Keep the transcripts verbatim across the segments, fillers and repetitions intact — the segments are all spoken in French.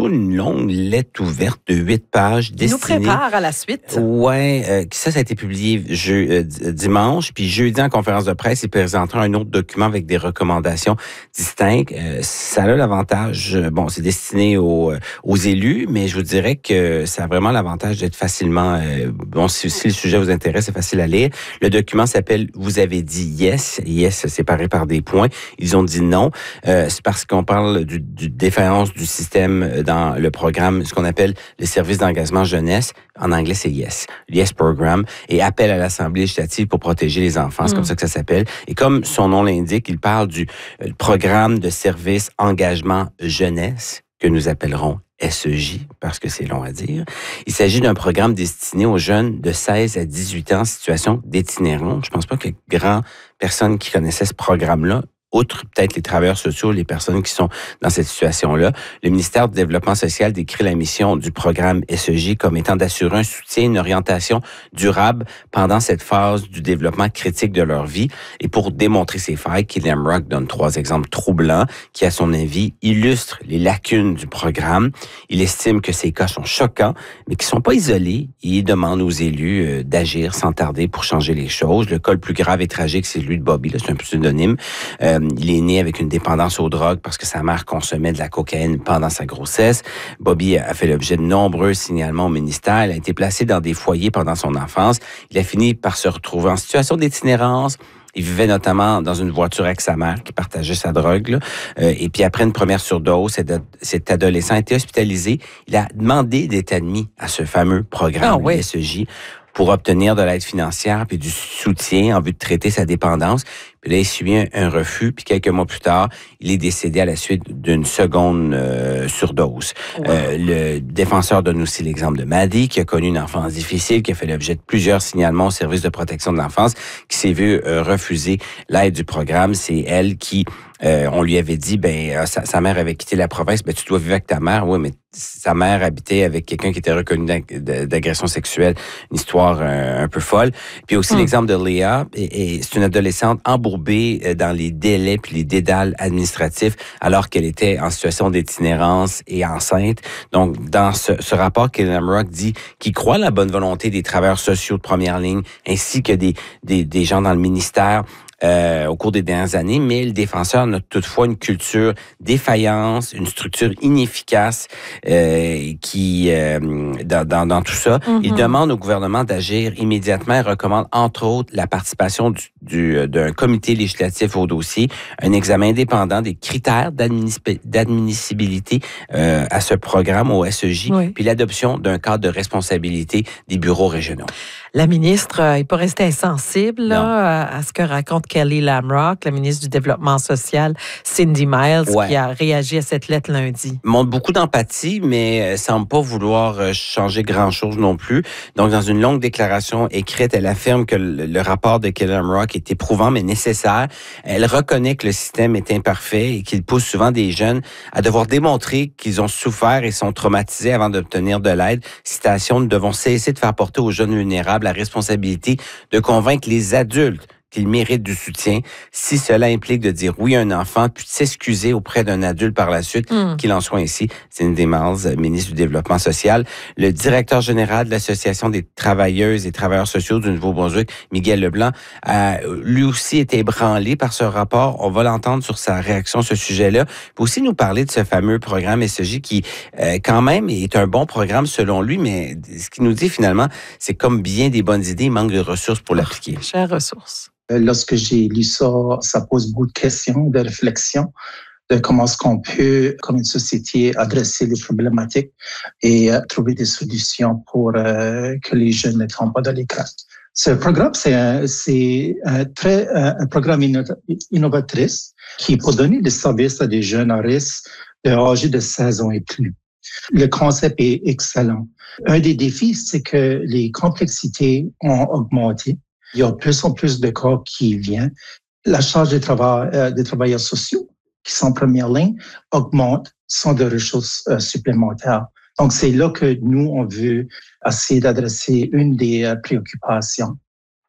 surtout une longue lettre ouverte de huit pages destinée... Il nous prépare à la suite. Oui, euh, ça, ça a été publié je, euh, dimanche, puis jeudi, en conférence de presse, il présentera un autre document avec des recommandations distinctes. Euh, ça a l'avantage, bon, c'est destiné aux, aux élus, mais je vous dirais que ça a vraiment l'avantage d'être facilement... Euh, bon, si, si le sujet vous intéresse, c'est facile à lire. Le document s'appelle « Vous avez dit yes ». Yes, séparé par des points. Ils ont dit non. Euh, c'est parce qu'on parle du, du défaillance du système dans le programme, ce qu'on appelle le service d'engagement jeunesse. En anglais, c'est yes. Yes Program. Et appel à l'Assemblée législative pour protéger les enfants. C'est mmh. comme ça que ça s'appelle. Et comme son nom l'indique, il parle du euh, programme de service engagement jeunesse que nous appellerons S E J, parce que c'est long à dire. Il s'agit d'un programme destiné aux jeunes de seize à dix-huit ans en situation d'itinérance. Je pense pas qu'il y ait grand personne qui connaissait ce programme-là, outre peut-être les travailleurs sociaux, les personnes qui sont dans cette situation-là. Le ministère du Développement social décrit la mission du programme S E J comme étant d'assurer un soutien, une orientation durable pendant cette phase du développement critique de leur vie. Et pour démontrer ces failles, Kelly Amrock donne trois exemples troublants qui, à son avis, illustrent les lacunes du programme. Il estime que ces cas sont choquants, mais qui ne sont pas isolés. Il demande aux élus euh, d'agir sans tarder pour changer les choses. Le cas le plus grave et tragique, c'est celui de Bobby, là, c'est un pseudonyme. Euh, Il est né avec une dépendance aux drogues parce que sa mère consommait de la cocaïne pendant sa grossesse. Bobby a fait l'objet de nombreux signalements au ministère. Il a été placé dans des foyers pendant son enfance. Il a fini par se retrouver en situation d'itinérance. Il vivait notamment dans une voiture avec sa mère qui partageait sa drogue. Là. Euh, et puis après une première surdose, cet, cet adolescent a été hospitalisé. Il a demandé d'être admis à ce fameux programme ah, oui. S E J pour obtenir de l'aide financière puis du soutien en vue de traiter sa dépendance. Puis là, il subit un, un refus, puis quelques mois plus tard, il est décédé à la suite d'une seconde euh, surdose. Wow. Euh, le défenseur donne aussi l'exemple de Maddie, qui a connu une enfance difficile, qui a fait l'objet de plusieurs signalements au service de protection de l'enfance, qui s'est vu euh, refuser l'aide du programme. C'est elle qui, euh, on lui avait dit, ben sa, sa mère avait quitté la province, ben tu dois vivre avec ta mère. Oui, mais sa mère habitait avec quelqu'un qui était reconnu d'agression sexuelle, une histoire euh, un peu folle. Puis aussi hum. l'exemple de Léa, et, et c'est une adolescente embourbée dans les délais puis les dédales administratifs alors qu'elle était en situation d'itinérance et enceinte. Donc, dans ce, ce rapport, Kelly Amrock dit qu'il croit à la bonne volonté des travailleurs sociaux de première ligne ainsi que des, des, des gens dans le ministère Euh, au cours des dernières années, mais le défenseur a toutefois une culture défaillance, une structure inefficace euh, qui euh, dans, dans, dans tout ça. Mm-hmm. Il demande au gouvernement d'agir immédiatement et recommande entre autres la participation du, du, d'un comité législatif au dossier, un examen indépendant des critères d'admissibilité euh, à ce programme au S E J, oui. puis l'adoption d'un cadre de responsabilité des bureaux régionaux. La ministre n'est pas restée insensible là, à ce que raconte Kelly Amrock, la ministre du Développement social, Cindy Miles, ouais. qui a réagi à cette lettre lundi. Montre beaucoup d'empathie, mais ne semble pas vouloir changer grand-chose non plus. Donc, dans une longue déclaration écrite, elle affirme que le, le rapport de Kelly Amrock est éprouvant, mais nécessaire. Elle reconnaît que le système est imparfait et qu'il pousse souvent des jeunes à devoir démontrer qu'ils ont souffert et sont traumatisés avant d'obtenir de l'aide. Citation, nous devons cesser de faire porter aux jeunes vulnérables la responsabilité de convaincre les adultes qu'ils méritent du soutien, si cela implique de dire oui à un enfant, puis de s'excuser auprès d'un adulte par la suite, mm. qu'il en soit ainsi. Cindy Miles, ministre du Développement social. Le directeur général de l'Association des travailleuses et travailleurs sociaux du Nouveau-Brunswick, Miguel Leblanc, a lui aussi été ébranlé par ce rapport. On va l'entendre sur sa réaction sur ce sujet-là. Il peut aussi nous parler de ce fameux programme S E J qui, euh, quand même, est un bon programme selon lui, mais ce qu'il nous dit finalement, c'est comme bien des bonnes idées, il manque de ressources pour l'appliquer. Oh, chères ressources. Lorsque j'ai lu ça, ça pose beaucoup de questions, de réflexions, de comment est-ce qu'on peut, comme une société, adresser les problématiques et euh, trouver des solutions pour euh, que les jeunes ne tombent pas dans les cracks. Ce programme, c'est un, c'est un, très, un, un programme inno- innovatrice qui peut donner des services à des jeunes à risque de âgés de seize ans et plus. Le concept est excellent. Un des défis, c'est que les complexités ont augmenté. Il y a de plus en plus de cas qui viennent. La charge des, travail, euh, des travailleurs sociaux qui sont en première ligne augmente sans de ressources euh, supplémentaires. Donc, c'est là que nous, on veut essayer d'adresser une des euh, préoccupations.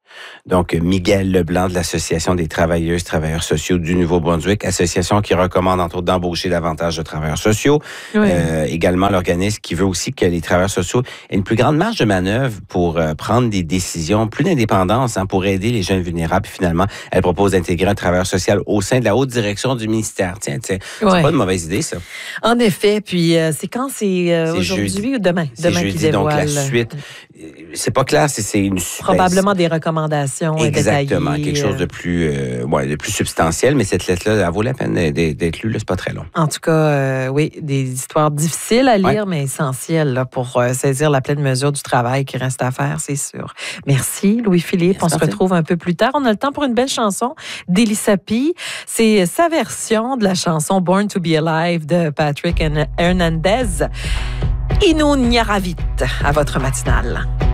Donc, Miguel Leblanc de l'Association des travailleuses, travailleurs sociaux du Nouveau-Brunswick, association qui recommande entre autres d'embaucher davantage de travailleurs sociaux. Oui. Euh, également, l'organisme qui veut aussi que les travailleurs sociaux aient une plus grande marge de manœuvre pour euh, prendre des décisions, plus d'indépendance hein, pour aider les jeunes vulnérables. Puis finalement, elle propose d'intégrer un travailleur social au sein de la haute direction du ministère. Tiens, tiens, oui. c'est pas une mauvaise idée, ça. En effet, puis euh, c'est quand? C'est, euh, c'est aujourd'hui jeudi. Ou demain? C'est demain jeudi, donc la suite. C'est pas clair si c'est une... Probablement ben, des recommandations exactement, détaillées. Quelque chose de plus, euh, ouais, de plus substantiel, mais cette lettre-là, elle vaut la peine d'être lue, là, c'est pas très long. En tout cas, euh, oui, des histoires difficiles à lire, ouais. mais essentielles là, pour euh, saisir la pleine mesure du travail qui reste à faire, c'est sûr. Merci, Louis-Philippe. On se retrouve un peu plus tard. On a le temps pour une belle chanson d'Élie Sapie. C'est sa version de la chanson Born to be Alive de Patrick Hernandez. Inu Nyaravit à votre matinale.